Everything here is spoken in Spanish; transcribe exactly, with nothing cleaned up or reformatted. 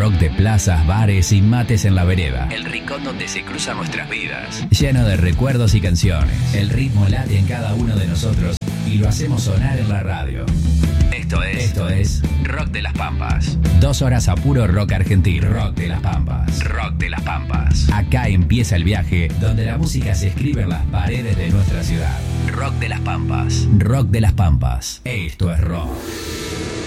rock de plazas, bares y mates en la vereda. El rincón donde se cruzan nuestras vidas. Lleno de recuerdos y canciones. El ritmo late en cada uno de nosotros y lo hacemos sonar en la radio. Esto es, Esto es Rock de las Pampas. Dos horas a puro rock argentino. Rock de las Pampas. Rock de las Pampas. Acá empieza el viaje donde la música se escribe en las paredes de nuestra ciudad. Rock de las Pampas. Rock de las Pampas. Esto es rock.